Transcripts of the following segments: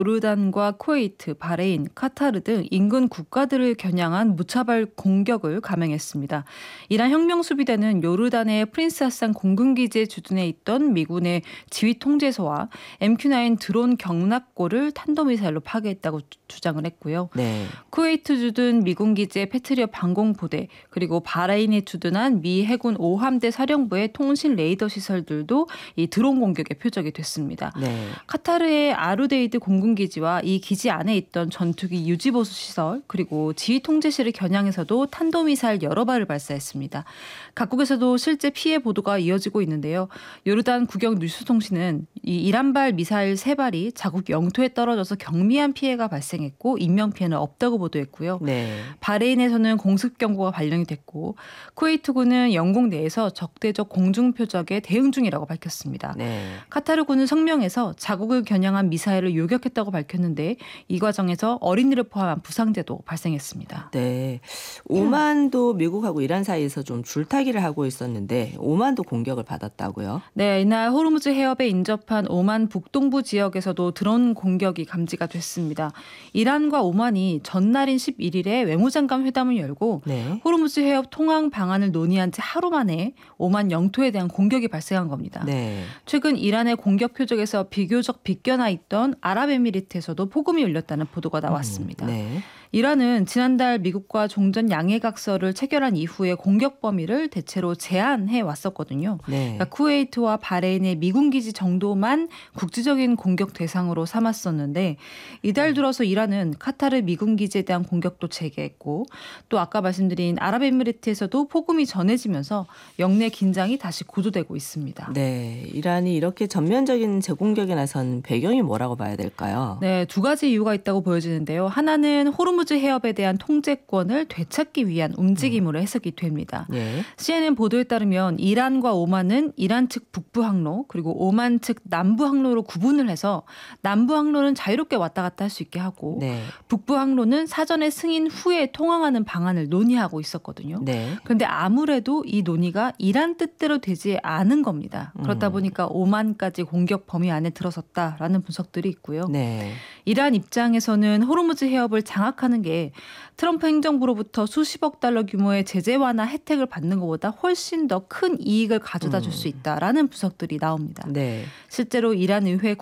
요르단과 쿠웨이트, 바레인, 카타르 등 인근 국가들을 겨냥한 무차별 공격을 감행했습니다. 이란 혁명수비대는 요르단의 프린스 하산 공군기지에 주둔해 있던 미군의 지휘 통제소와 MQ-9 드론 경납고를 탄도미사일로 파괴했다고 주장을 했고요. 네. 쿠웨이트 주둔 미군 기지의 패트리엇 방공부대, 그리고 바레인에 주둔한 미 해군 5함대 사령부의 통신 레이더 시설들도 이 드론 공격의 표적이 됐습니다. 네. 카타르의 아루데이드 공군기지와 이 기지 안에 있던 전투기 유지보수 시설, 그리고 지휘 통제실을 겨냥해서도 탄도미사일 여러 발을 발사했습니다. 각국에서도 실제 피해 보도가 이어지고 있는데요. 요르단 국영 뉴스통신은 이 이란발 미사일 3발이 자국 영토에 떨어져서 경미한 피해가 발생했고 인명피해는 없다고 보도했고요. 네. 바레인에서는 공습 경보가 발령이 됐고 쿠웨이트군은 영공 내에서 적대적 공중 표적에 대응 중이라고 밝혔습니다. 네. 카타르군은 성명에서 자국을 겨냥한 미사일을 요격했다고 밝혔는데 이 과정에서 어린이를 포함한 부상자도 발생했습니다. 네. 오만도 미국하고 이란 사이에서 좀 줄타기를 하고 있었는데 오만도 공격을 받았다고요? 네, 이날 호르무즈 해협에 인접한 오만 북동부 지역에서도 드론 공격이 감지가 됐습니다. 이란과 오만이 전날인 11일에 외무장관 회담을 열고 네. 호르무즈 해협 통항 방안을 논의한 지 하루 만에 오만 영토에 대한 공격이 발생한 겁니다. 네. 최근 이란의 공격 표적에서 비교적 비껴나 있던 아랍에미리트에서도 폭음이 울렸다는 보도가 나왔습니다. 네. 이란은 지난달 미국과 종전 양해각서를 체결한 이후에 공격 범위를 대체로 제한해 왔었거든요. 네. 그러니까 쿠웨이트와 바레인의 미군 기지 정도만 국지적인 공격 대상으로 삼았었는데 이달 들어서 이란은 카타르 미군 기지에 대한 공격도 재개했고 또 아까 말씀드린 아랍에미리트에서도 폭음이 전해지면서 영내 긴장이 다시 고조되고 있습니다. 네. 이란이 이렇게 전면적인 재공격에 나선 배경이 뭐라고 봐야 될까요? 네, 두 가지 이유가 있다고 보여지는데요. 하나는 호르무즈 해협에 대한 통제권을 되찾기 위한 움직임으로 해석이 됩니다. 네. CNN 보도에 따르면 이란과 오만은 이란 측 북부 항로 그리고 오만 측 남부 항로로 구분을 해서 남부 항로는 자유롭게 왔다 갔다 할 수 있게 하고 네. 북부 항로는 사전에 승인 후에 통항하는 방안을 논의하고 있었거든요. 네. 그런데 아무래도 이 논의가 이란 뜻대로 되지 않은 겁니다. 그렇다 보니까 오만까지 공격 범위 안에 들어섰다라는 분석들이 있고요. 네. 이란 입장에서는 호르무즈 해협을 장악하는 게 트럼프 행정부로부터 수십억 달러 규모의 제재 완화 혜택을 받는 것보다 훨씬 더 큰 이익을 가져다 줄 수 있다라는 분석들이 나옵니다. 네. 실제로 이란 의회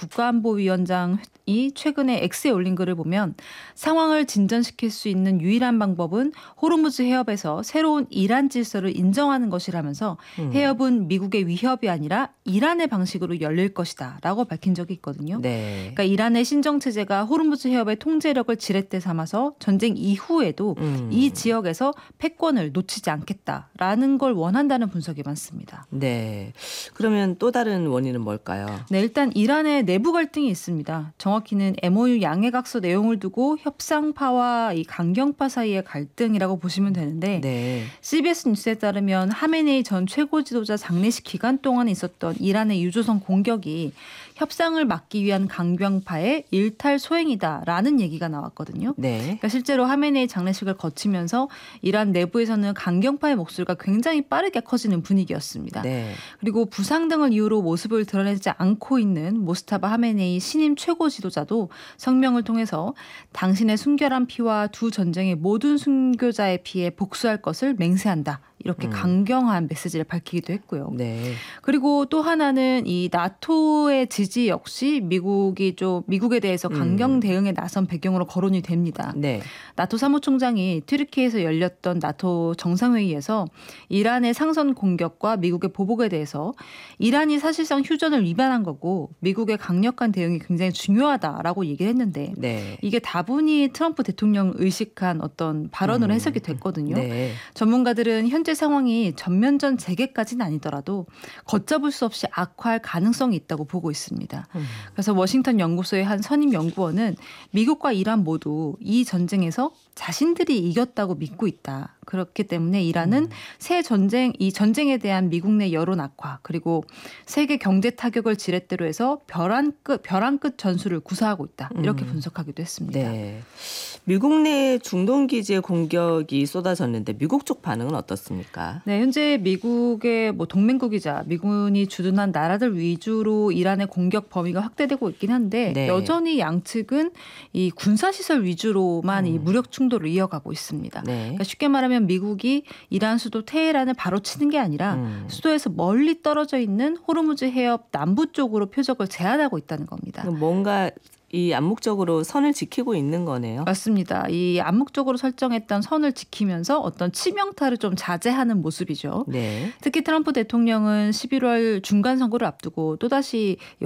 국가안보위원장이 최근에 X에 올린 글을 보면 상황을 진전시킬 수 있는 유일한 방법은 호르무즈 해협에서 새로운 이란 질서를 인정하는 것이라면서 해협은 미국의 위협이 아니라 이란의 방식으로 열릴 것이다 라고 밝힌 적이 있거든요. 네. 그러니까 이란의 신정체제가 호르무즈 해협의 통제력을 지렛대 삼아서 전쟁 이후에도 이 지역에서 패권을 놓치지 않겠다라는 걸 원한다는 분석이 많습니다. 네. 그러면 또 다른 원인은 뭘까요? 네, 일단 이란의 내부 갈등이 있습니다. 정확히는 MOU 양해각서 내용을 두고 협상파와 이 강경파 사이의 갈등이라고 보시면 되는데 네. CBS 뉴스에 따르면 하메네이 전 최고 지도자 장례식 기간 동안 있었던 이란의 유조선 공격이 협상을 막기 위한 강경파의 일탈 소행이다라는 얘기가 나왔거든요. 네. 그러니까 실제로 하메네이 장례식을 거치면서 이란 내부에서는 강경파의 목소리가 굉장히 빠르게 커지는 분위기였습니다. 네. 그리고 부상 등을 이유로 모습을 드러내지 않고 있는 모스타바 하메네이 신임 최고 지도자도 성명을 통해서 당신의 순결한 피와 두 전쟁의 모든 순교자의 피에 복수할 것을 맹세한다. 이렇게 강경한 메시지를 밝히기도 했고요. 네. 그리고 또 하나는 이 나토의 지지 역시 미국에 대해서 강경 대응에 나선 배경으로 거론이 됩니다. 네. 나토 사무총장이 튀르키예에서 열렸던 나토 정상회의에서 이란의 상선 공격과 미국의 보복에 대해서 이란이 사실상 휴전을 위반한 거고 미국의 강력한 대응이 굉장히 중요하다라고 얘기를 했는데 네. 이게 다분히 트럼프 대통령 의식한 어떤 발언으로 해석이 됐거든요. 네. 전문가들은 현재 상황이 전면전 재개까지는 아니더라도 걷잡을 수 없이 악화할 가능성이 있다고 보고 있습니다. 그래서 워싱턴 연구소의 한 선임 연구원은 미국과 이란 모두 이 전쟁에서 자신들이 이겼다고 믿고 있다. 그렇기 때문에 이란은 이 전쟁에 대한 미국 내 여론 악화 그리고 세계 경제 타격을 지렛대로 해서 벼랑 끝 전술을 구사하고 있다. 이렇게 분석하기도 했습니다. 네. 미국 내 중동 기지에 공격이 쏟아졌는데 미국 쪽 반응은 어떻습니까? 네, 현재 미국의 동맹국이자 미군이 주둔한 나라들 위주로 이란의 공격 범위가 확대되고 있긴 한데 네. 여전히 양측은 이 군사시설 위주로만 이 무력 충돌을 이어가고 있습니다. 네. 그러니까 쉽게 말하면 미국이 이란 수도 테헤란을 바로 치는 게 아니라 수도에서 멀리 떨어져 있는 호르무즈 해협 남부 쪽으로 표적을 제한하고 있다는 겁니다. 뭔가 이 암묵적으로 선을 지키고 있는 거네요. 맞습니다. 이 암묵적으로 설정했던 선을 지키면서 어떤 치명타를 좀 자제하는 모습이죠. 네. 특히 트럼프 대통령은 11월 중간 선거를 앞두고 또다시